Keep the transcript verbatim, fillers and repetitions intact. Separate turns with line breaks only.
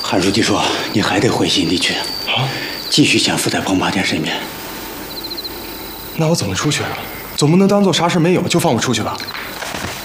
韩书记说，你还得回新地去，啊，继续潜伏在彭八天身边。
那我怎么出去啊？总不能当做啥事没有就放我出去吧？